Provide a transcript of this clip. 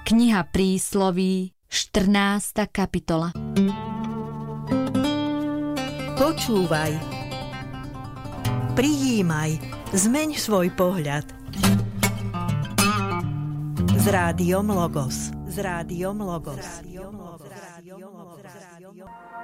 Kniha prísloví, 14. kapitola. Počúvaj, prijímaj, zmeň svoj pohľad. S rádiom Logos.